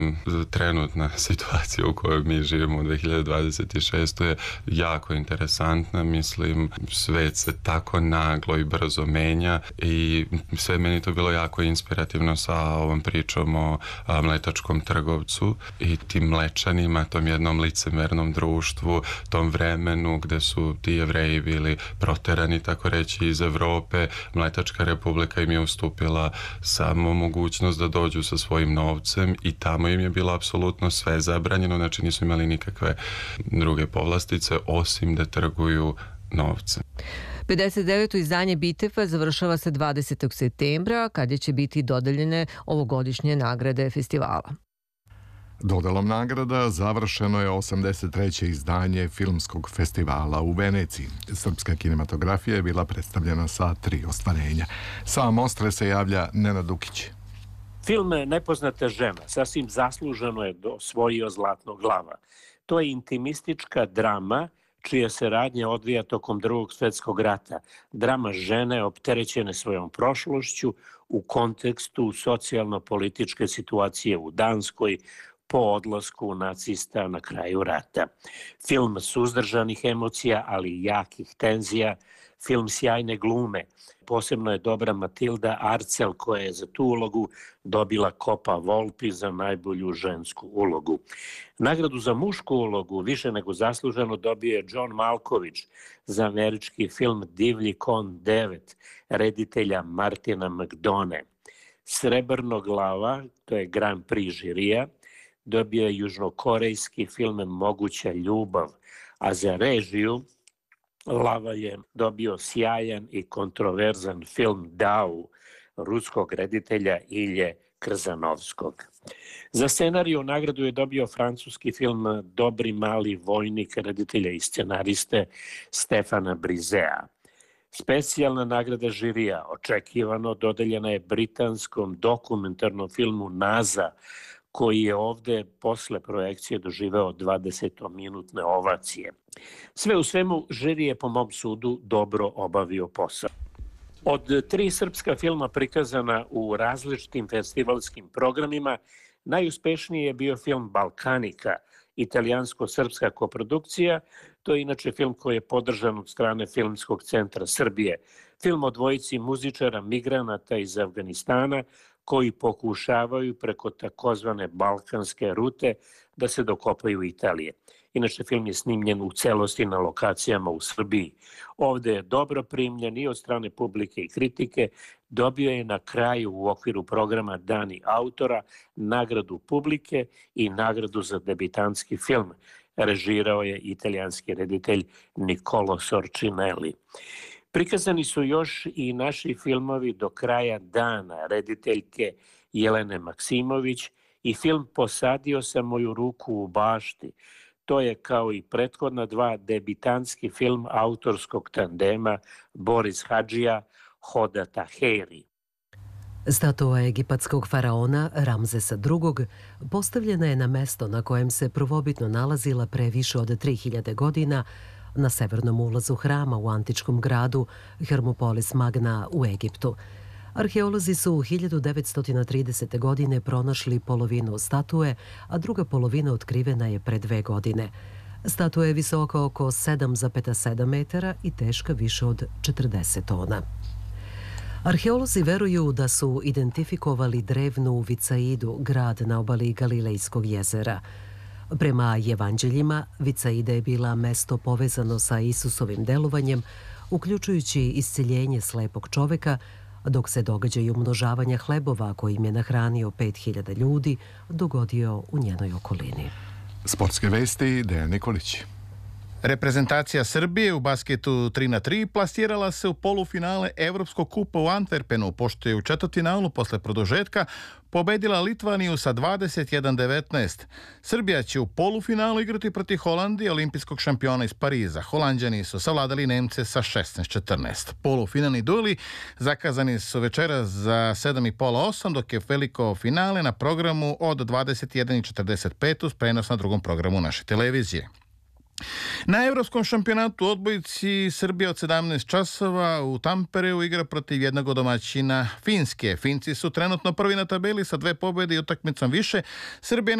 Trenutna situacija u kojoj mi živimo u 2026. je jako interesantna. Mislim, svet se tako naglo i brzo menja i sve meni to bilo jako inspirativno sa ovom pričom o mletačkom trgovcu i tim mlečanima, tom jednom licemernom društvu, tom vremenu gde su ti Jevreji bili proterani, tako reći, iz Evrope. Mletačka republika im je ustupila samo mogućnost da dođu sa svojim novcem i tamo im je bilo apsolutno sve zabranjeno, znači nisu imali nikakve druge povlastice osim da trguju novcem. 59. izdanje Bitefa završava se 20. septembra, kada će biti dodeljene ovogodišnje nagrade festivala. Dodelom nagrada završeno je 83. izdanje Filmskog festivala u Veneciji. Srpska kinematografija je bila predstavljena sa 3 ostvarenja. Sa Mostre se javlja Nenad Dukić. Film Nepoznata žena sasvim zasluženo je osvojio Zlatnog glava. To je intimistička drama čija se radnja odvija tokom Drugog svjetskog rata. Drama žene opterećene svojom prošlošću u kontekstu socijalno-političke situacije u Danskoj po odlasku nacista na kraju rata. Film suzdržanih emocija, ali i jakih tenzija, film sjajne glume. Posebno je dobra Matilda Arcel koja je za tu ulogu dobila Kopa Volpi za najbolju žensku ulogu. Nagradu za mušku ulogu više nego zasluženo dobio je John Malkovich za američki film Divlji kon 9 reditelja Martina McDone. Srebrno glava, to je Grand Prix žirija, dobio je južnokorejski film Moguća ljubav, a za režiju Lava je dobio sjajan i kontroverzan film Dau ruskog reditelja Ilje Krzanovskog. Za scenariju nagradu je dobio francuski film Dobri mali vojnik reditelja i scenariste Stefana Brizea. Specijalna nagrada žirija očekivano dodeljena je britanskom dokumentarnom filmu Naza, koji je ovde posle projekcije doživeo 20-minutne ovacije. Sve u svemu, žiri je po mom sudu dobro obavio posao. Od 3 srpska filma prikazana u različitim festivalskim programima, najuspešniji je bio film Balkanika, italijansko-srpska koprodukcija. To je inače film koji je podržan od strane Filmskog centra Srbije. Film o dvojici muzičara migranata iz Afganistana koji pokušavaju preko takozvane balkanske rute da se dokopaju Italije. Inače, film je snimljen u celosti na lokacijama u Srbiji. Ovde je dobro primljen i od strane publike i kritike. Dobio je na kraju u okviru programa Dani autora nagradu publike i nagradu za debitanski film. Režirao je italijanski reditelj Niccolò Sorcinelli. Prikazani su još i naši filmovi Do kraja dana rediteljke Jelene Maksimović i film Posadio sam moju ruku u bašti. To je kao i prethodna 2 debitanski film autorskog tandema Boris Hadžija, Hoda Taheri. Statua egipatskog faraona Ramzesa II. Postavljena je na mesto na kojem se prvobitno nalazila pre više od 3000 godina na severnom ulazu hrama u antičkom gradu Hermopolis Magna u Egiptu. Arheolozi su 1930. godine pronašli polovinu statue, a druga polovina otkrivena je pre 2 godine. Statua je visoka oko 7,7 metara i teška više od 40 tona. Arheolozi veruju da su identifikovali drevnu Vicaidu, grad na obali Galilejskog jezera. Prema evanđeljima, Vicaida je bila mesto povezano sa Isusovim delovanjem, uključujući isceljenje slepog čoveka, dok se događaj umnožavanja hlebova kojim je nahranio 5000 ljudi dogodio u njenoj okolini. Sportske vesti, Dejan Nikolić. Reprezentacija Srbije u basketu 3x3 plasirala se u polufinale Evropskog kupa u Antwerpenu, pošto je u četvrtfinalu posle produžetka pobedila Litvaniju sa 21-19. Srbija će u polufinalu igrati protiv Holandije, olimpijskog šampiona iz Pariza. Holanđani su savladali Nemce sa 16-14. Polufinalni dueli zakazani su večeras za 7:30-8, dok je veliko finale na programu od 21:45 uz prenos na drugom programu naše televizije. Na Evropskom šampionatu u odbojci Srbija od 17 časova u Tampereu igra protiv jednog domaćina Finske. Finci su trenutno prvi na tabeli sa 2 pobjede i utakmicom više. Srbija